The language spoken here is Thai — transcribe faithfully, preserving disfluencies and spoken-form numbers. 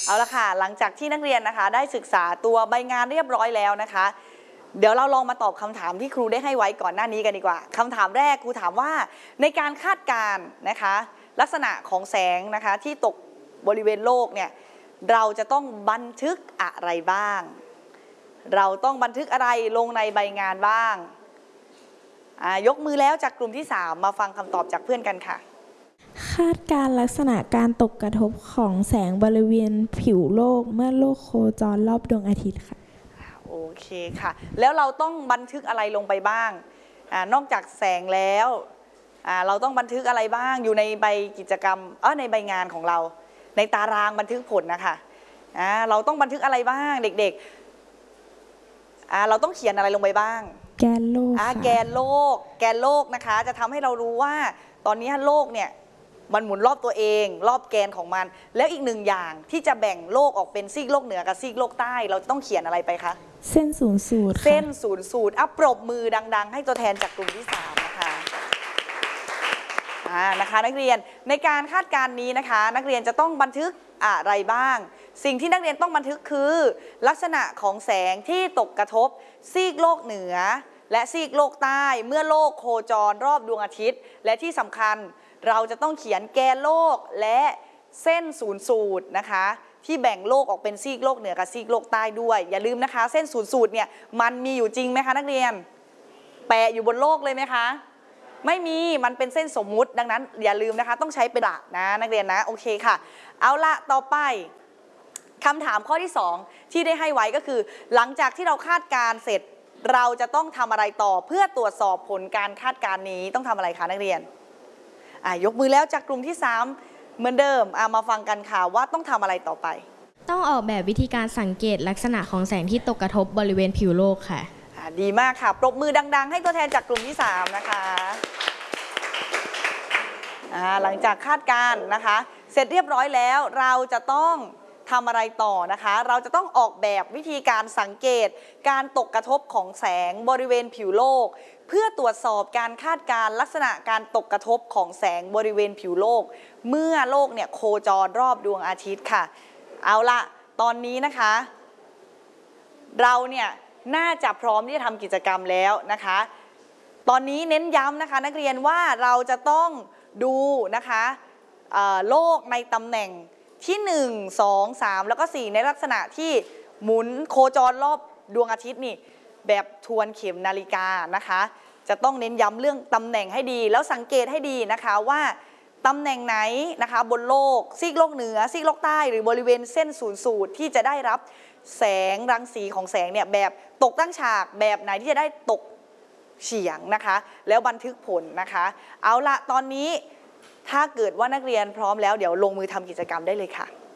เอาละค่ะหลังจากที่นักเรียนนะคะได้ศึกษาตัวใบงานเรียบร้อยแล้วนะคะเดี๋ยวเราลองมาตอบคำถามที่ครูได้ให้ไว้ก่อนหน้านี้กันดีกว่าคำถามแรกครูถามว่าในการคาดการณ์นะคะลักษณะของแสงนะคะที่ตกบริเวณโลกเนี่ยเราจะต้องบันทึกอะไรบ้างเราต้องบันทึกอะไรลงในใบงานบ้างยกมือแล้วจากกลุ่มที่สามมาฟังคำตอบจากเพื่อนกันค่ะคาดการลักษณะการตกกระทบของแสงบริเวณผิวโลกเมื่อโลกโคจรรอบดวงอาทิตย์ค่ะโอเคค่ะแล้วเราต้องบันทึกอะไรลงไปบ้างอ่านอกจากแสงแล้วอ่าเราต้องบันทึกอะไรบ้างอยู่ในใบกิจกรรมเออในใบงานของเราในตารางบันทึกผลนะคะอ่าเราต้องบันทึกอะไรบ้างเด็กๆอ่าเราต้องเขียนอะไรลงไปบ้างแกนโลกอ่าแกนโลกแกนโลกนะคะจะทำให้เรารู้ว่าตอนนี้โลกเนี่ยมันหมุนรอบตัวเองรอบแกนของมันแล้วอีกหนึ่งอย่างที่จะแบ่งโลกออกเป็นซีกโลกเหนือกับซีกโลกใต้เราต้องเขียนอะไรไปคะเส้นศูนย์สูตรเส้นศูนย์สูตรอัปปรบมือดังๆให้ตัวแทนจากกลุ่มที่สามนะคะอ่านะคะนักเรียนในการคาดการณ์นี้นะคะนักเรียนจะต้องบันทึกอะไรบ้างสิ่งที่นักเรียนต้องบันทึกคือลักษณะของแสงที่ตกกระทบซีกโลกเหนือและซีกโลกใต้เมื่อโลกโคจรรอบดวงอาทิตย์และที่สำคัญเราจะต้องเขียนแกนโลกและเส้นศูนย์สูตรนะคะที่แบ่งโลกออกเป็นซีกโลกเหนือกับซีกโลกใต้ด้วยอย่าลืมนะคะเส้นศูนย์สูตรเนี่ยมันมีอยู่จริงไหมคะนักเรียนแปะอยู่บนโลกเลยไหมคะไม่มีมันเป็นเส้นสมมุติดังนั้นอย่าลืมนะคะต้องใช้เป็นหลักนะนักเรียนนะโอเคค่ะเอาละต่อไปคำถามข้อที่สองที่ได้ให้ไว้ก็คือหลังจากที่เราคาดการเสร็จเราจะต้องทำอะไรต่อเพื่อตรวจสอบผลการคาดการนี้ต้องทำอะไรคะนักเรียนยกมือแล้วจากกลุ่มที่สามเหมือนเดิมมาฟังกันค่ะว่าต้องทำอะไรต่อไปต้องออกแบบวิธีการสังเกตลักษณะของแสงที่ตกกระทบบริเวณผิวโลกค่ะดีมากค่ะปรบมือดังๆให้ตัวแทนจากกลุ่มที่สามนะคะหลังจากคาดการณ์นะคะเสร็จเรียบร้อยแล้วเราจะต้องทำอะไรต่อนะคะเราจะต้องออกแบบวิธีการสังเกตการตกกระทบของแสงบริเวณผิวโลกเพื่อตรวจสอบการคาดการณ์ลักษณะการตกกระทบของแสงบริเวณผิวโลกเมื่อโลกเนี่ยโคจรรอบดวงอาทิตย์ค่ะเอาละตอนนี้นะคะเราเนี่ยน่าจะพร้อมที่จะทำกิจกรรมแล้วนะคะตอนนี้เน้นย้ำนะคะนักเรียนว่าเราจะต้องดูนะคะโลกในตำแหน่งที่หนึ่ง สอง สามแล้วก็สี่ในลักษณะที่หมุนโคจรรอบดวงอาทิตย์นี่แบบทวนเข็มนาฬิกานะคะจะต้องเน้นย้ำเรื่องตำแหน่งให้ดีแล้วสังเกตให้ดีนะคะว่าตำแหน่งไหนนะคะบนโลกซีกโลกเหนือซีกโลกใต้หรือบริเวณเส้นศูนย์สูตรที่จะได้รับแสงรังสีของแสงเนี่ยแบบตกตั้งฉากแบบไหนที่จะได้ตกเฉียงนะคะแล้วบันทึกผลนะคะเอาละตอนนี้ถ้าเกิดว่านักเรียนพร้อมแล้วเดี๋ยวลงมือทำกิจกรรมได้เลยค่ะ